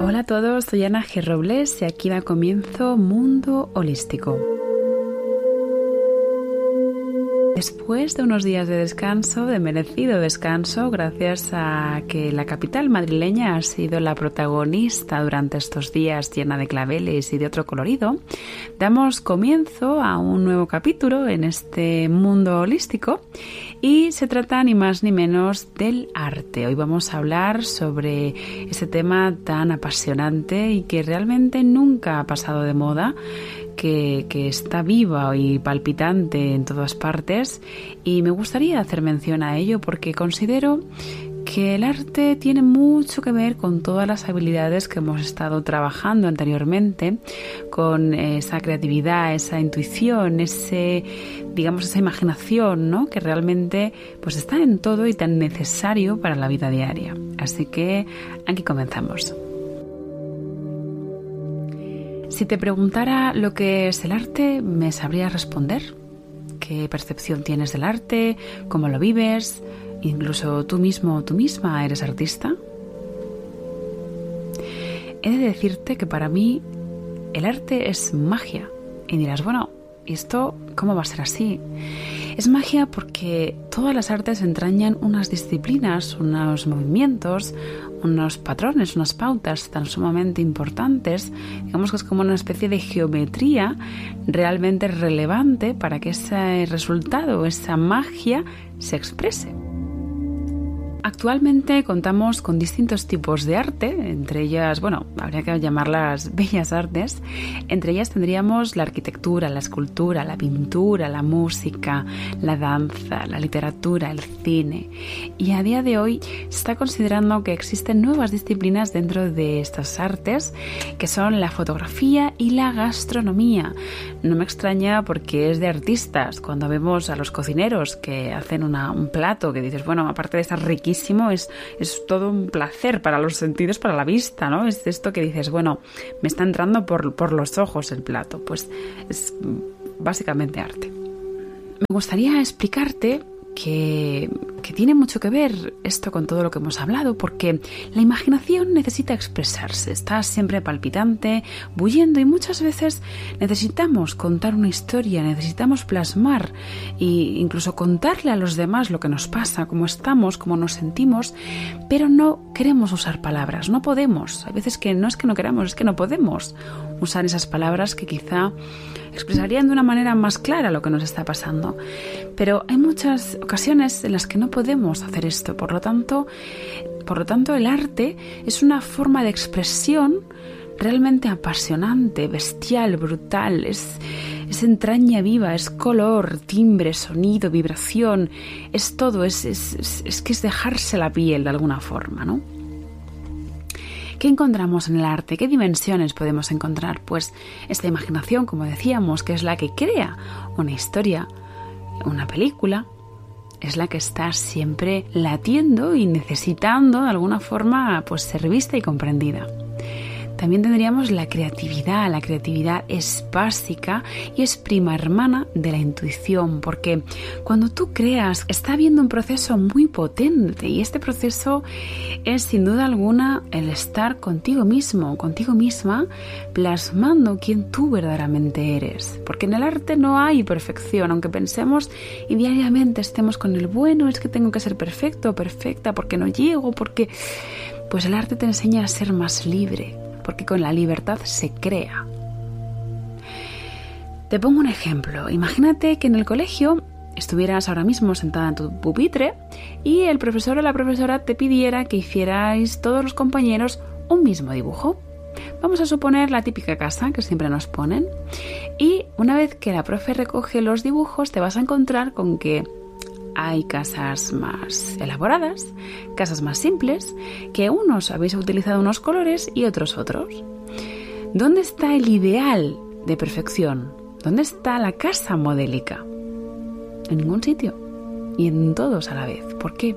Hola a todos, soy Ana G. Robles y aquí da comienzo Mundo Holístico. Después de unos días de descanso, de merecido descanso, gracias a que la capital madrileña ha sido la protagonista durante estos días llena de claveles y de otro colorido, damos comienzo a un nuevo capítulo en este mundo holístico y se trata ni más ni menos del arte. Hoy vamos a hablar sobre ese tema tan apasionante y que realmente nunca ha pasado de moda, que está viva y palpitante en todas partes, y me gustaría hacer mención a ello porque considero que el arte tiene mucho que ver con todas las habilidades que hemos estado trabajando anteriormente, con esa creatividad, esa intuición, esa imaginación, ¿no? Que realmente pues está en todo y tan necesario para la vida diaria. Así que aquí comenzamos. Si te preguntara lo que es el arte, ¿me sabrías responder? ¿Qué percepción tienes del arte? ¿Cómo lo vives? ¿Incluso tú mismo o tú misma eres artista? He de decirte que para mí el arte es magia. Y dirás, bueno, ¿y esto cómo va a ser así? Es magia porque todas las artes entrañan unas disciplinas, unos movimientos, unos patrones, unas pautas tan sumamente importantes. Digamos que es como una especie de geometría realmente relevante para que ese resultado, esa magia, se exprese. Actualmente contamos con distintos tipos de arte, entre ellas, habría que llamarlas bellas artes. Entre ellas tendríamos la arquitectura, la escultura, la pintura, la música, la danza, la literatura, el cine. Y a día de hoy se está considerando que existen nuevas disciplinas dentro de estas artes, que son la fotografía y la gastronomía. No me extraña porque es de artistas. Cuando vemos a los cocineros que hacen un plato que dices, aparte de estar riquísimo, es todo un placer para los sentidos, para la vista, ¿no? Es esto que dices, me está entrando por los ojos el plato. Pues es básicamente arte. Me gustaría explicarte que tiene mucho que ver esto con todo lo que hemos hablado, porque la imaginación necesita expresarse, está siempre palpitante, bullendo, y muchas veces necesitamos contar una historia, necesitamos plasmar e incluso contarle a los demás lo que nos pasa, cómo estamos, cómo nos sentimos, pero no queremos usar palabras, no podemos. Hay veces que no es que no queramos, es que no podemos usar esas palabras que quizá expresarían de una manera más clara lo que nos está pasando. Pero hay muchas ocasiones en las que no podemos hacer esto. Por lo tanto, el arte es una forma de expresión realmente apasionante, bestial, brutal. Es entraña viva, es color, timbre, sonido, vibración. Es todo, es que es dejarse la piel de alguna forma, ¿no? ¿Qué encontramos en el arte? ¿Qué dimensiones podemos encontrar? Pues esta imaginación, como decíamos, que es la que crea una historia, una película, es la que está siempre latiendo y necesitando de alguna forma pues ser vista y comprendida. También tendríamos la creatividad. La creatividad es básica y es prima hermana de la intuición, porque cuando tú creas está habiendo un proceso muy potente, y este proceso es sin duda alguna el estar contigo mismo, contigo misma, plasmando quién tú verdaderamente eres. Porque en el arte no hay perfección, aunque pensemos y diariamente estemos con el es que tengo que ser perfecto o perfecta porque no llego, porque pues el arte te enseña a ser más libre, porque con la libertad se crea. Te pongo un ejemplo. Imagínate que en el colegio estuvieras ahora mismo sentada en tu pupitre y el profesor o la profesora te pidiera que hicierais todos los compañeros un mismo dibujo. Vamos a suponer la típica casa que siempre nos ponen, y una vez que la profe recoge los dibujos te vas a encontrar con que hay casas más elaboradas, casas más simples, que unos habéis utilizado unos colores y otros. ¿Dónde está el ideal de perfección? ¿Dónde está la casa modélica? En ningún sitio, y en todos a la vez. ¿Por qué?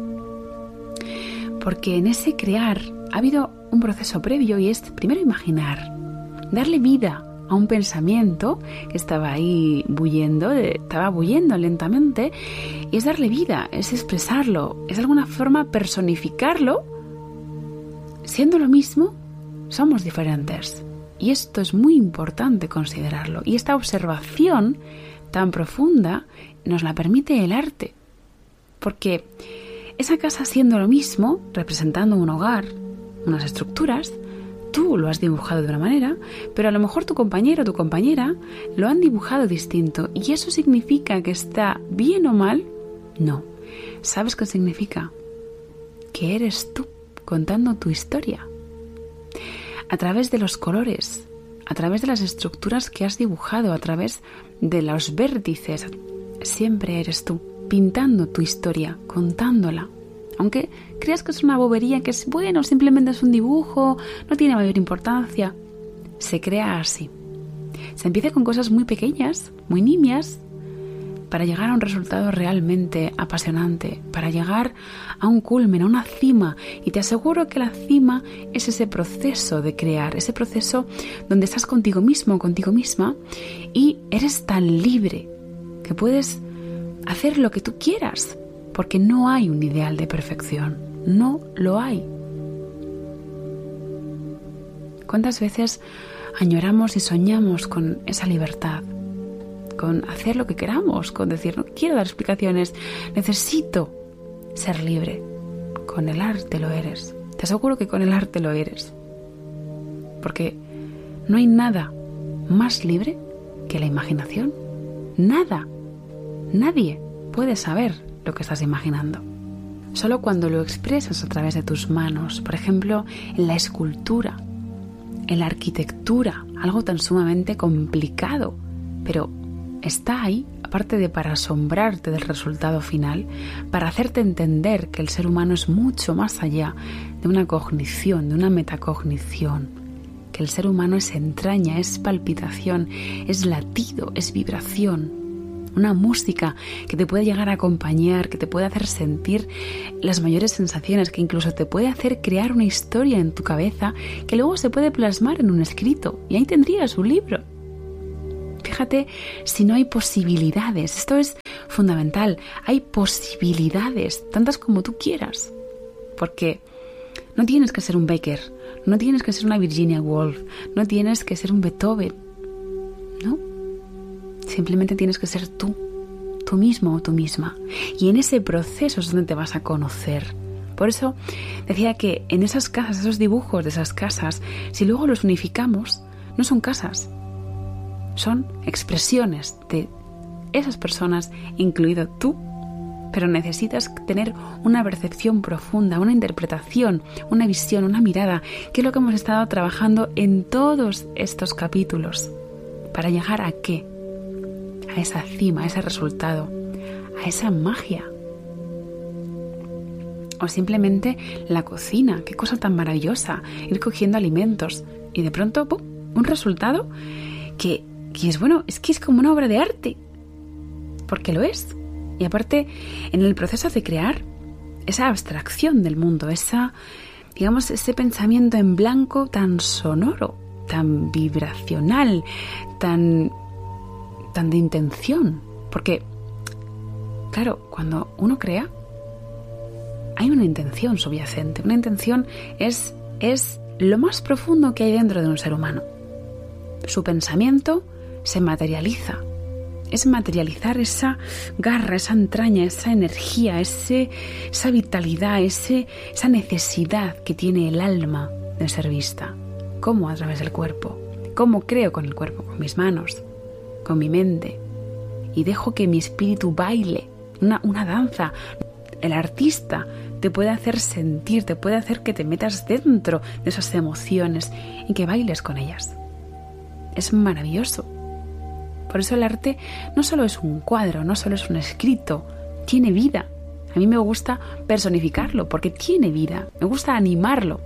Porque en ese crear ha habido un proceso previo, y es primero imaginar, darle vida a un pensamiento que estaba ahí bulliendo lentamente, y es darle vida, es expresarlo, es de alguna forma personificarlo, siendo lo mismo somos diferentes. Y esto es muy importante considerarlo. Y esta observación tan profunda nos la permite el arte. Porque esa casa siendo lo mismo, representando un hogar, unas estructuras, tú lo has dibujado de una manera, pero a lo mejor tu compañero o tu compañera lo han dibujado distinto. ¿Y eso significa que está bien o mal? No. ¿Sabes qué significa? Que eres tú contando tu historia. A través de los colores, a través de las estructuras que has dibujado, a través de los vértices, siempre eres tú, pintando tu historia, contándola. Aunque creas que es una bobería, que es bueno, simplemente es un dibujo, no tiene mayor importancia, se crea así. Se empieza con cosas muy pequeñas, muy nimias, para llegar a un resultado realmente apasionante, para llegar a un culmen, a una cima. Y te aseguro que la cima es ese proceso de crear, ese proceso donde estás contigo mismo o contigo misma y eres tan libre que puedes hacer lo que tú quieras, porque no hay un ideal de perfección, no lo hay. ¿Cuántas veces añoramos y soñamos con esa libertad? Con hacer lo que queramos, con decir, no quiero dar explicaciones, necesito ser libre. Con el arte lo eres. Te aseguro que con el arte lo eres. Porque no hay nada más libre que la imaginación. Nada. Nadie puede saber lo que estás imaginando. Solo cuando lo expresas a través de tus manos, por ejemplo, en la escultura, en la arquitectura, algo tan sumamente complicado, pero está ahí, aparte de para asombrarte del resultado final, para hacerte entender que el ser humano es mucho más allá de una cognición, de una metacognición, que el ser humano es entraña, es palpitación, es latido, es vibración, una música que te puede llegar a acompañar, que te puede hacer sentir las mayores sensaciones, que incluso te puede hacer crear una historia en tu cabeza que luego se puede plasmar en un escrito y ahí tendrías un libro. Fíjate si no hay posibilidades. Esto es fundamental. Hay posibilidades, tantas como tú quieras. Porque no tienes que ser un Becker, no tienes que ser una Virginia Woolf, no tienes que ser un Beethoven. ¿No? Simplemente tienes que ser tú mismo o tú misma. Y en ese proceso es donde te vas a conocer. Por eso decía que en esas casas, esos dibujos de esas casas, si luego los unificamos, no son casas. Son expresiones de esas personas, incluido tú, pero necesitas tener una percepción profunda, una interpretación, una visión, una mirada, que es lo que hemos estado trabajando en todos estos capítulos. ¿Para llegar a qué? A esa cima, a ese resultado, a esa magia. O simplemente la cocina, qué cosa tan maravillosa, ir cogiendo alimentos y de pronto ¡pum!, un resultado que es bueno, es que es como una obra de arte, porque lo es. Y aparte, en el proceso de crear, esa abstracción del mundo, ese pensamiento en blanco tan sonoro, tan vibracional, tan de intención. Porque, claro, cuando uno crea, hay una intención subyacente. Una intención es lo más profundo que hay dentro de un ser humano. Su pensamiento se materializa. Es materializar esa garra, esa entraña, esa energía, esa vitalidad, esa necesidad que tiene el alma de ser vista. ¿Cómo? A través del cuerpo. ¿Cómo creo con el cuerpo? Con mis manos, con mi mente. Y dejo que mi espíritu baile, una danza. El artista te puede hacer sentir, te puede hacer que te metas dentro de esas emociones y que bailes con ellas. Es maravilloso. Por eso el arte no solo es un cuadro, no solo es un escrito, tiene vida. A mí me gusta personificarlo porque tiene vida, me gusta animarlo.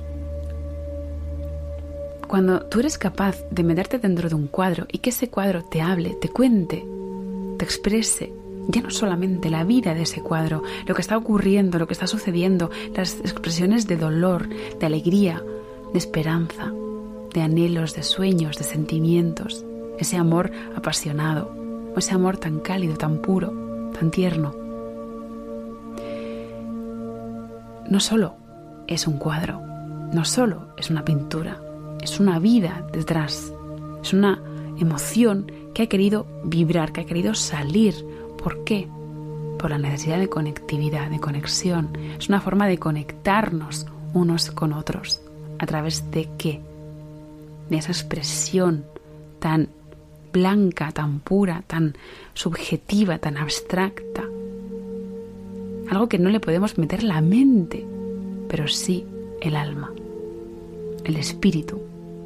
Cuando tú eres capaz de meterte dentro de un cuadro y que ese cuadro te hable, te cuente, te exprese, ya no solamente la vida de ese cuadro, lo que está ocurriendo, lo que está sucediendo, las expresiones de dolor, de alegría, de esperanza, de anhelos, de sueños, de sentimientos, ese amor apasionado, ese amor tan cálido, tan puro, tan tierno. No solo es un cuadro, no solo es una pintura, es una vida detrás, es una emoción que ha querido vibrar, que ha querido salir. ¿Por qué? Por la necesidad de conectividad, de conexión. Es una forma de conectarnos unos con otros. ¿A través de qué? De esa expresión tan blanca, tan pura, tan subjetiva, tan abstracta. Algo que no le podemos meter la mente, pero sí el alma, el espíritu.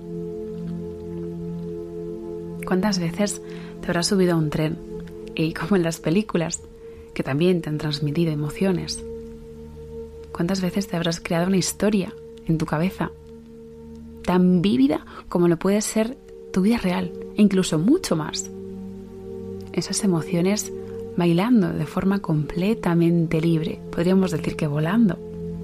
¿Cuántas veces te habrás subido a un tren y, como en las películas, que también te han transmitido emociones? ¿Cuántas veces te habrás creado una historia en tu cabeza tan vívida como lo puede ser tu vida real, e incluso mucho más? Esas emociones bailando de forma completamente libre, podríamos decir que volando.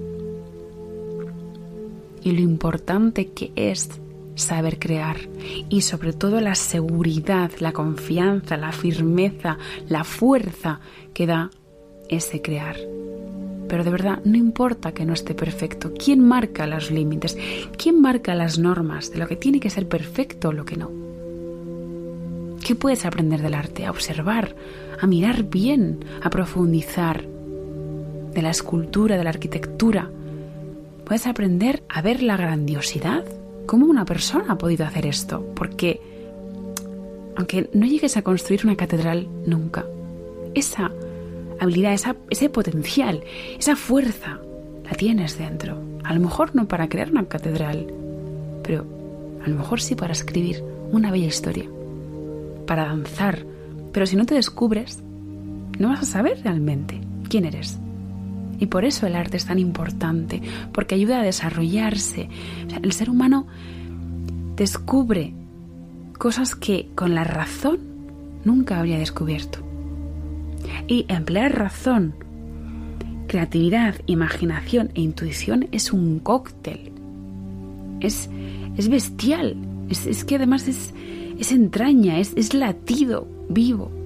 Y lo importante que es saber crear, y sobre todo la seguridad, la confianza, la firmeza, la fuerza que da ese crear. Pero de verdad, no importa que no esté perfecto. ¿Quién marca los límites? ¿Quién marca las normas de lo que tiene que ser perfecto o lo que no? ¿Qué puedes aprender del arte? A observar, a mirar bien, a profundizar. De la escultura, de la arquitectura. Puedes aprender a ver la grandiosidad. ¿Cómo una persona ha podido hacer esto? Porque, aunque no llegues a construir una catedral nunca, esa habilidad, ese potencial, esa fuerza, la tienes dentro. A lo mejor no para crear una catedral, pero a lo mejor sí para escribir una bella historia, para danzar. Pero si no te descubres, no vas a saber realmente quién eres. Y por eso el arte es tan importante, porque ayuda a desarrollarse. O sea, el ser humano descubre cosas que con la razón nunca habría descubierto. Y emplear razón, creatividad, imaginación e intuición es un cóctel. Es bestial. Es que además es entraña, es latido vivo.